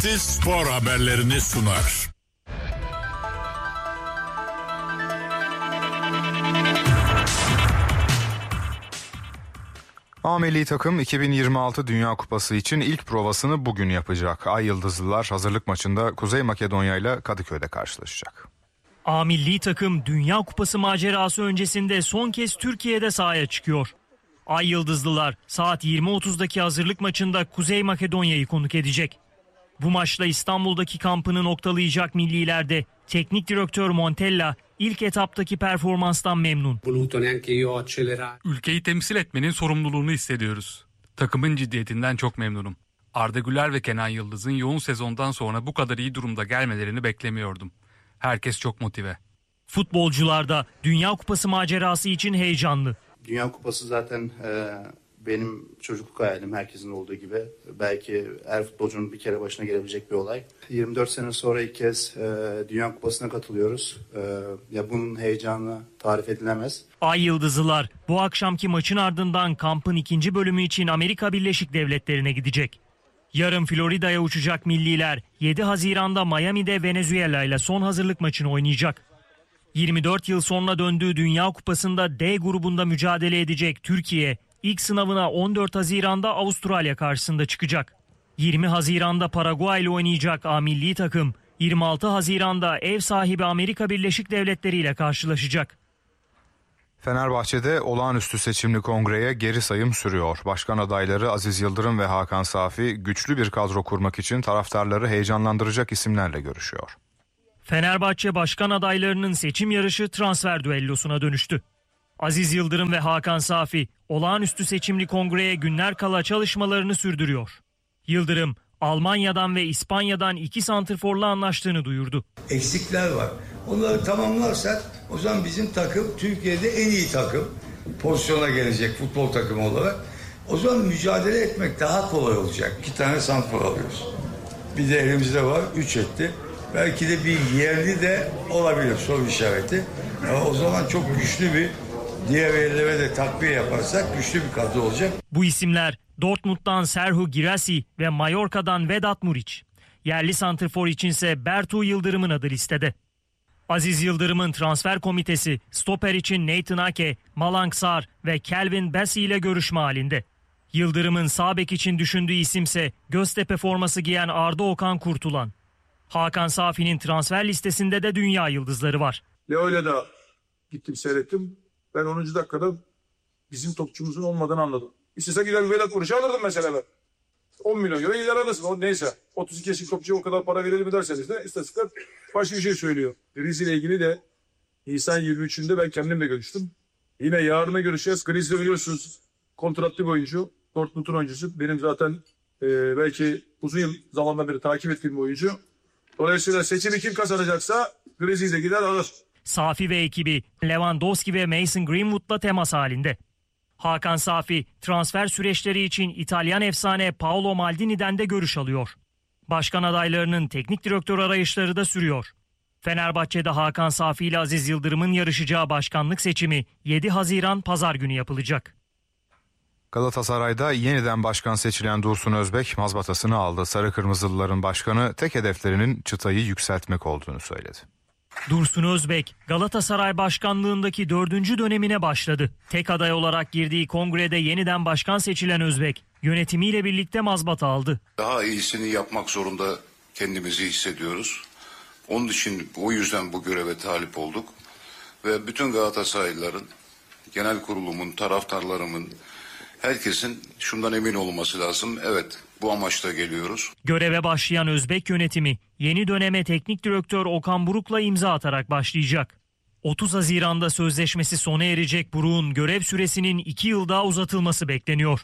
Parti spor haberlerini sunar. A milli takım 2026 Dünya Kupası için ilk provasını bugün yapacak. Ay Yıldızlılar hazırlık maçında Kuzey Makedonya ile Kadıköy'de karşılaşacak. A milli takım Dünya Kupası macerası öncesinde son kez Türkiye'de sahaya çıkıyor. Ay Yıldızlılar saat 20.30'daki hazırlık maçında Kuzey Makedonya'yı konuk edecek. Bu maçla İstanbul'daki kampını noktalayacak millilerde teknik direktör Montella ilk etaptaki performanstan memnun. Ülkeyi temsil etmenin sorumluluğunu hissediyoruz. Takımın ciddiyetinden çok memnunum. Arda Güler ve Kenan Yıldız'ın yoğun sezondan sonra bu kadar iyi durumda gelmelerini beklemiyordum. Herkes çok motive. Futbolcular da Dünya Kupası macerası için heyecanlı. Dünya Kupası zaten benim çocukluk hayalim, herkesin olduğu gibi. Belki her futbolcunun bir kere başına gelebilecek bir olay. 24 sene sonra ilk kez Dünya Kupası'na katılıyoruz. Ya bunun heyecanı tarif edilemez. Ay Yıldızlılar bu akşamki maçın ardından kampın ikinci bölümü için Amerika Birleşik Devletleri'ne gidecek. Yarın Florida'ya uçacak milliler 7 Haziran'da Miami'de Venezuela ile son hazırlık maçını oynayacak. 24 yıl sonra döndüğü Dünya Kupası'nda D grubunda mücadele edecek Türkiye, ilk sınavına 14 Haziran'da Avustralya karşısında çıkacak. 20 Haziran'da Paraguay ile oynayacak A milli takım, 26 Haziran'da ev sahibi Amerika Birleşik Devletleri ile karşılaşacak. Fenerbahçe'de olağanüstü seçimli kongreye geri sayım sürüyor. Başkan adayları Aziz Yıldırım ve Hakan Safi güçlü bir kadro kurmak için taraftarları heyecanlandıracak isimlerle görüşüyor. Fenerbahçe başkan adaylarının seçim yarışı transfer düellosuna dönüştü. Aziz Yıldırım ve Hakan Safi olağanüstü seçimli kongreye günler kala çalışmalarını sürdürüyor. Yıldırım, Almanya'dan ve İspanya'dan 2 santrforla anlaştığını duyurdu. Eksikler var. Onları tamamlarsak o zaman bizim takım Türkiye'de en iyi takım pozisyona gelecek futbol takımı olarak. O zaman mücadele etmek daha kolay olacak. 2 tane santrfor alıyoruz. Bir de elimizde var 3 etti. Belki de bir yerli de olabilir, soru işareti. Ama o zaman çok güçlü bir, diğer yerlere de takviye yaparsak güçlü bir kadro olacak. Bu isimler Dortmund'dan Serhu Girassi ve Mallorca'dan Vedat Muriç. Yerli santrfor içinse Bertu Yıldırım'ın adı listede. Aziz Yıldırım'ın transfer komitesi stoper için Nathan Ake, Malang Sarr ve Kelvin Bassey ile görüşme halinde. Yıldırım'ın sağ bek için düşündüğü isimse Göztepe forması giyen Arda Okan Kurtulan. Hakan Safi'nin transfer listesinde de dünya yıldızları var. Leo'yla da gittim seyrettim. Ben 10. dakikada bizim topçumuzun olmadığını anladım. İstese gider Vedat Muriç'i alırdım mesela ben. 10 milyon euro gider alırsın. O neyse. 32 yaşındaki topçuya o kadar para verelim mi derseniz de istatistikler başka bir şey söylüyor. Griezmann ile ilgili de Nisan 23'ünde ben kendimle görüştüm. Yine yarına görüşeceğiz. Griezmann biliyorsunuz kontratlı bir oyuncu. Dortmund'un oyuncusu. Benim zaten belki uzun yıl zamandan beri takip ettiğim bir oyuncu. Dolayısıyla seçimi kim kazanacaksa Griezmann'e gider alır. Safi ve ekibi Lewandowski ve Mason Greenwood'la temas halinde. Hakan Safi transfer süreçleri için İtalyan efsane Paolo Maldini'den de görüş alıyor. Başkan adaylarının teknik direktör arayışları da sürüyor. Fenerbahçe'de Hakan Safi ile Aziz Yıldırım'ın yarışacağı başkanlık seçimi 7 Haziran Pazar günü yapılacak. Galatasaray'da yeniden başkan seçilen Dursun Özbek mazbatasını aldı. Sarı Kırmızılıların başkanı tek hedeflerinin çıtayı yükseltmek olduğunu söyledi. Dursun Özbek Galatasaray başkanlığındaki 4. dönemine başladı. Tek aday olarak girdiği kongrede yeniden başkan seçilen Özbek yönetimiyle birlikte mazbata aldı. Daha iyisini yapmak zorunda kendimizi hissediyoruz. Onun için o yüzden bu göreve talip olduk. Ve bütün Galatasaraylıların, genel kurulumun, taraftarlarımın, herkesin şundan emin olması lazım. Evet, bu amaçla geliyoruz. Göreve başlayan Özbek yönetimi yeni döneme teknik direktör Okan Buruk'la imza atarak başlayacak. 30 Haziran'da sözleşmesi sona erecek Buruk'un görev süresinin 2 yıl daha uzatılması bekleniyor.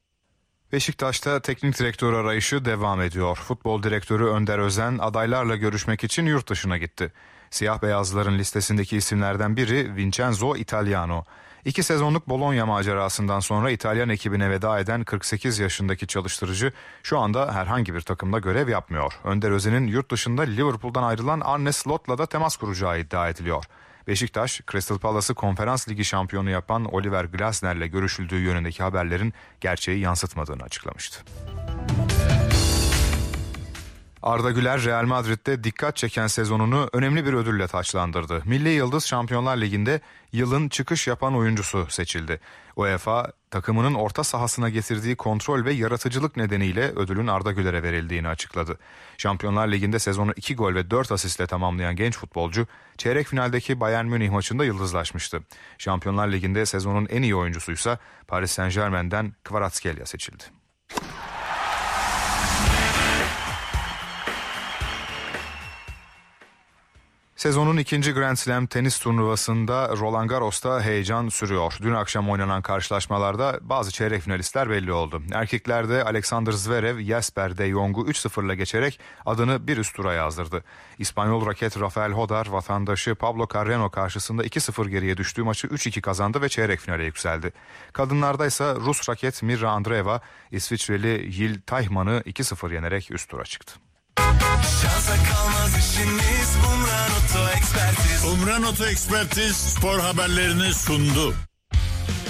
Beşiktaş'ta teknik direktör arayışı devam ediyor. Futbol direktörü Önder Özen adaylarla görüşmek için yurt dışına gitti. Siyah beyazlıların listesindeki isimlerden biri Vincenzo Italiano. 2 sezonluk Bologna macerasından sonra İtalyan ekibine veda eden 48 yaşındaki çalıştırıcı şu anda herhangi bir takımda görev yapmıyor. Önder Özen'in yurt dışında Liverpool'dan ayrılan Arne Slot'la da temas kuracağı iddia ediliyor. Beşiktaş, Crystal Palace'ı Konferans Ligi şampiyonu yapan Oliver Glasner'le görüşüldüğü yönündeki haberlerin gerçeği yansıtmadığını açıklamıştı. Arda Güler Real Madrid'de dikkat çeken sezonunu önemli bir ödülle taçlandırdı. Milli Yıldız Şampiyonlar Ligi'nde yılın çıkış yapan oyuncusu seçildi. UEFA takımının orta sahasına getirdiği kontrol ve yaratıcılık nedeniyle ödülün Arda Güler'e verildiğini açıkladı. Şampiyonlar Ligi'nde sezonu 2 gol ve 4 asistle tamamlayan genç futbolcu çeyrek finaldeki Bayern Münih maçında yıldızlaşmıştı. Şampiyonlar Ligi'nde sezonun en iyi oyuncusuysa Paris Saint-Germain'den Kvaratskhelia seçildi. Sezonun ikinci Grand Slam tenis turnuvasında Roland Garros'ta heyecan sürüyor. Dün akşam oynanan karşılaşmalarda bazı çeyrek finalistler belli oldu. Erkeklerde Alexander Zverev, Jesper de Jong'u 3-0'la geçerek adını bir üst tura yazdırdı. İspanyol raket Rafael Hodar vatandaşı Pablo Carreno karşısında 2-0 geriye düştüğü maçı 3-2 kazandı ve çeyrek finale yükseldi. Kadınlarda ise Rus raket Mirra Andreeva, İsviçreli Yil Teichmann'ı 2-0 yenerek üst tura çıktı. Şansa kalmaz işimiz. Umran Oto Ekspertiz. Umran Oto Ekspertiz spor haberlerini sundu.